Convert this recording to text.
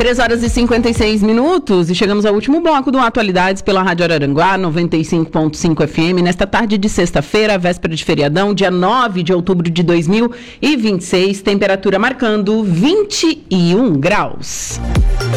3h56 e chegamos ao último bloco do Atualidades pela Rádio Araranguá, 95.5 FM, nesta tarde de sexta-feira, véspera de feriadão, dia 9 de outubro de 2026, temperatura marcando 21 graus.